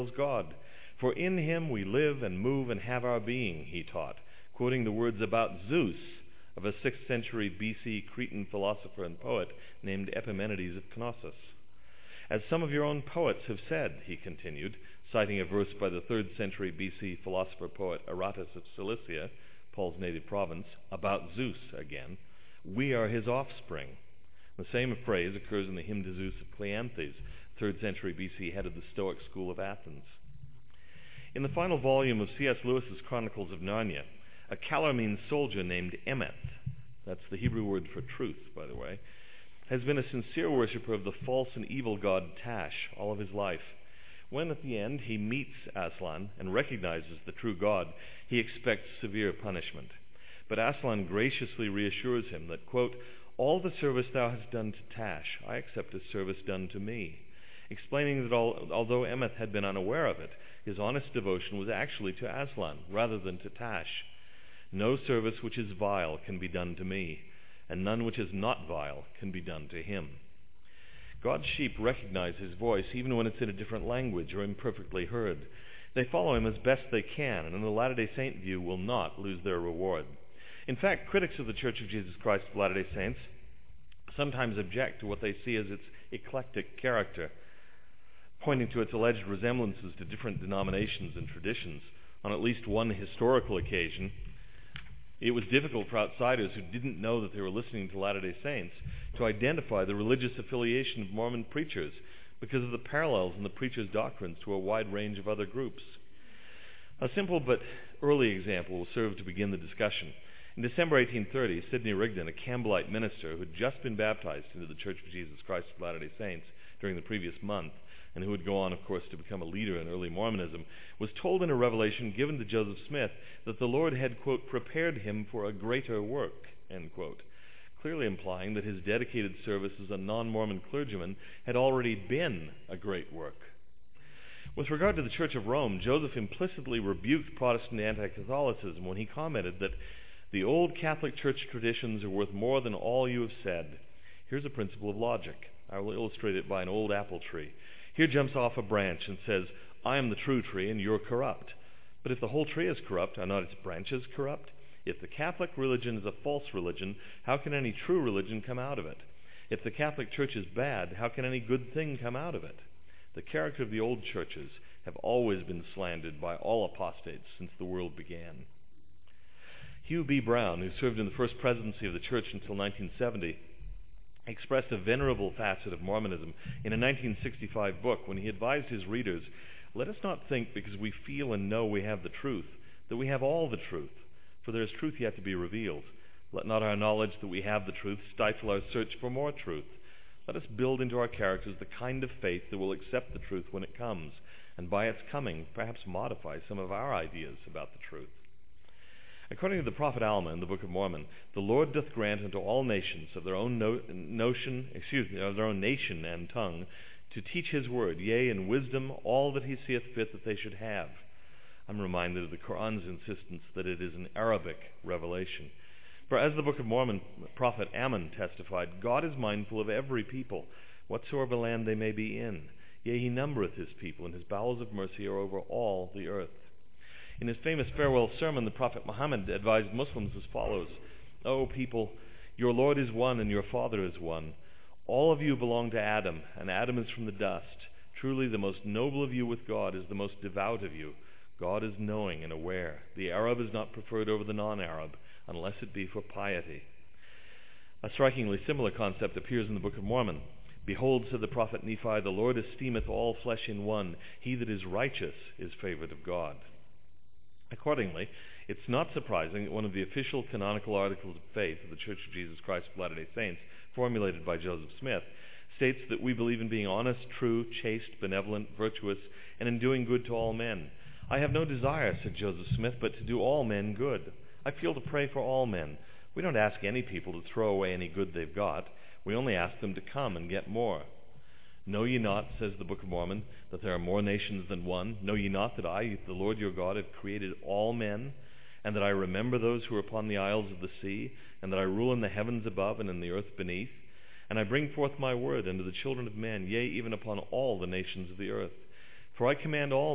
God. For in him we live and move and have our being, he taught, quoting the words about Zeus of a 6th century BC Cretan philosopher and poet named Epimenides of Knossos. As some of your own poets have said, he continued, citing a verse by the 3rd century BC philosopher-poet Aratus of Cilicia, Paul's native province, about Zeus again, we are his offspring. The same phrase occurs in the hymn to Zeus of Cleanthes, 3rd century BC, head of the Stoic school of Athens. In the final volume of C.S. Lewis's Chronicles of Narnia, a Calormene soldier named Emeth, that's the Hebrew word for truth, by the way, has been a sincere worshipper of the false and evil god Tash all of his life. When at the end he meets Aslan and recognizes the true God, he expects severe punishment. But Aslan graciously reassures him that, quote, all the service thou hast done to Tash, I accept as service done to me, explaining that although Emeth had been unaware of it, his honest devotion was actually to Aslan rather than to Tash. No service which is vile can be done to me, and none which is not vile can be done to him. God's sheep recognize his voice even when it's in a different language or imperfectly heard. They follow him as best they can, and in the Latter-day Saint view will not lose their reward. In fact, critics of the Church of Jesus Christ of Latter-day Saints sometimes object to what they see as its eclectic character, pointing to its alleged resemblances to different denominations and traditions. On at least one historical occasion, it was difficult for outsiders who didn't know that they were listening to Latter-day Saints to identify the religious affiliation of Mormon preachers because of the parallels in the preachers' doctrines to a wide range of other groups. A simple but early example will serve to begin the discussion. In December 1830, Sidney Rigdon, a Campbellite minister who had just been baptized into the Church of Jesus Christ of Latter-day Saints during the previous month, and who would go on, of course, to become a leader in early Mormonism, was told in a revelation given to Joseph Smith that the Lord had, quote, prepared him for a greater work, end quote, clearly implying that his dedicated service as a non-Mormon clergyman had already been a great work. With regard to the Church of Rome, Joseph implicitly rebuked Protestant anti-Catholicism when he commented that the old Catholic Church traditions are worth more than all you have said. Here's a principle of logic. I will illustrate it by an old apple tree. Here jumps off a branch and says, I am the true tree and you're corrupt. But if the whole tree is corrupt, are not its branches corrupt? If the Catholic religion is a false religion, how can any true religion come out of it? If the Catholic Church is bad, how can any good thing come out of it? The character of the old churches have always been slandered by all apostates since the world began. Hugh B. Brown, who served in the first presidency of the church until 1970, expressed a venerable facet of Mormonism in a 1965 book when he advised his readers, let us not think because we feel and know we have the truth, that we have all the truth, for there is truth yet to be revealed. Let not our knowledge that we have the truth stifle our search for more truth. Let us build into our characters the kind of faith that will accept the truth when it comes, and by its coming perhaps modify some of our ideas about the truth. According to the prophet Alma in the Book of Mormon, the Lord doth grant unto all nations of their own of their own nation and tongue to teach his word, yea, in wisdom, all that he seeth fit that they should have. I'm reminded of the Quran's insistence that it is an Arabic revelation. For as the Book of Mormon prophet Ammon testified, God is mindful of every people, whatsoever land they may be in. Yea, he numbereth his people, and his bowels of mercy are over all the earth. In his famous farewell sermon, the Prophet Muhammad advised Muslims as follows, O people, your Lord is one and your Father is one. All of you belong to Adam, and Adam is from the dust. Truly the most noble of you with God is the most devout of you. God is knowing and aware. The Arab is not preferred over the non-Arab, unless it be for piety. A strikingly similar concept appears in the Book of Mormon. Behold, said the prophet Nephi, the Lord esteemeth all flesh in one. He that is righteous is favored of God. Accordingly, it's not surprising that one of the official canonical articles of faith of the Church of Jesus Christ of Latter-day Saints, formulated by Joseph Smith, states that we believe in being honest, true, chaste, benevolent, virtuous, and in doing good to all men. I have no desire, said Joseph Smith, but to do all men good. I feel to pray for all men. We don't ask any people to throw away any good they've got. We only ask them to come and get more. Know ye not, says the Book of Mormon, that there are more nations than one? Know ye not that I, the Lord your God, have created all men, and that I remember those who are upon the isles of the sea, and that I rule in the heavens above and in the earth beneath? And I bring forth my word unto the children of men, yea, even upon all the nations of the earth. For I command all